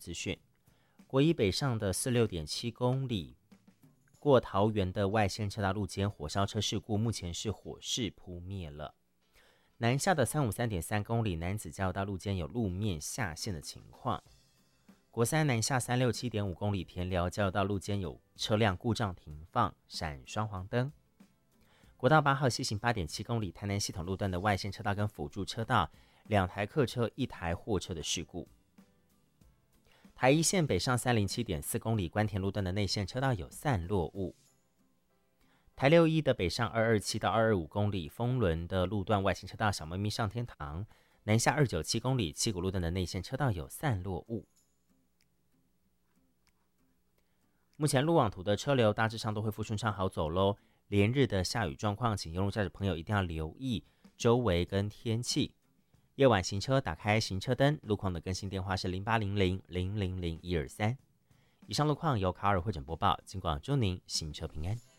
资讯。国一北上的46.7公里过桃园的外线车道路肩火烧车事故，目前是火势扑灭了。南下的353.3公里男子交流道路肩有路面下陷的情况。国三南下367.5公里田寮交流道路肩有车辆故障停放，闪双黄灯。国道8号西行8.7公里台南系统路段的外线车道跟辅助车道，2台客车1台货车的事故。台一线北上307.4公里关田路段的内线车道有散落物。台61的北上227到225公里丰仑的路段外线车道小猫咪上天堂，南下297公里七股路段的内线车道有散落物。目前路网图的车流大致上都恢复顺畅好走咯。连日的下雨状况，请用路驾驶朋友一定要留意周围跟天气。夜晚行车打开行车灯，路况的更新电话是0800000123。以上路况由卡尔会诊播报，尽管祝您行车平安。